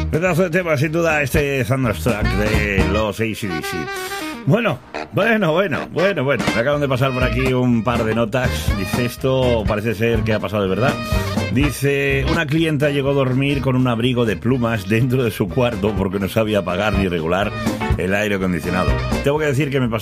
Pedazo de tema, sin duda, este Thunderstruck de los AC/DC. Bueno. Me acaban de pasar por aquí un par de notas. Dice, esto parece ser que ha pasado de verdad. Dice, una clienta llegó a dormir con un abrigo de plumas dentro de su cuarto porque no sabía apagar ni regular el aire acondicionado. Tengo que decir que me pasó